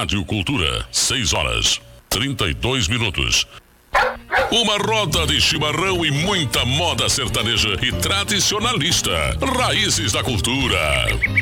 Rádio Cultura, 6h32. Uma roda de chimarrão e muita moda sertaneja e tradicionalista. Raízes da Cultura.